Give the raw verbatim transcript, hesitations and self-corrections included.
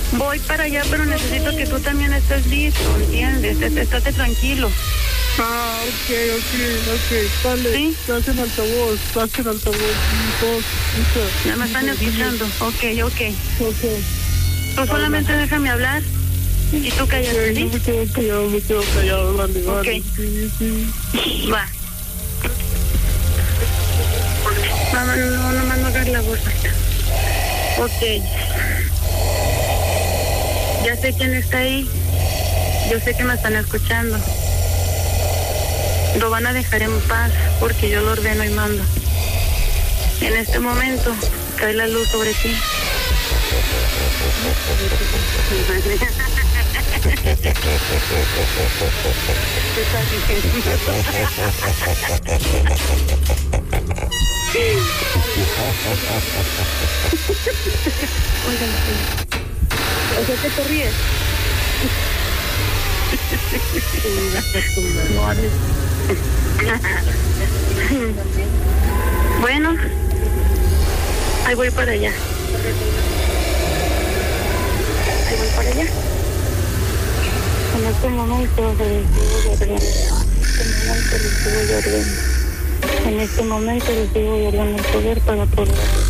Voy para allá, pero necesito que tú también estés listo, ¿entiendes? Estate tranquilo. Ah, ok, ok, ok. Dale, ¿Sí? estás en altavoz, estás en altavoz. Dos, Ya me están escuchando. Ok, ok. Ok. Tú solamente déjame hablar y tú cállate, ¿sí? Yo me quedo callado, me quedo callado, dale, dale. Ok. Sí, sí. Va. Mamá, no, no, no hagas la voz. Ok. Ya sé quién está ahí. Yo sé que me están escuchando. Lo van a dejar en paz porque yo lo ordeno y mando. En este momento cae la luz sobre ti. O sea, ¿qué te ríes? Bueno, ahí voy para allá. Ahí voy para allá. En este momento recibo y ordeno. En este momento recibo y ordeno. En este momento recibo y ordeno el poder para poder.